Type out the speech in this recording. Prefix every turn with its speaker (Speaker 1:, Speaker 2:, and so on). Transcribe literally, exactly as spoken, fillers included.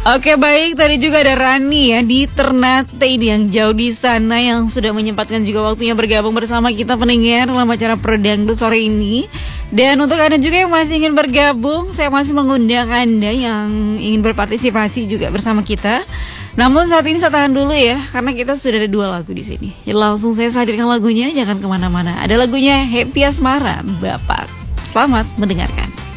Speaker 1: Oke baik, tadi juga ada Rani ya di Ternate ini yang jauh di sana yang sudah menyempatkan juga waktunya bergabung bersama kita pendengar dalam acara Perdangdut sore ini. Dan untuk Anda juga yang masih ingin bergabung, saya masih mengundang Anda yang ingin berpartisipasi juga bersama kita. Namun saat ini saya tahan dulu ya, karena kita sudah ada dua lagu di sini. Ya, langsung saya hadirkan lagunya, jangan kemana-mana. Ada lagunya Happy Asmara, Bapak. Selamat mendengarkan.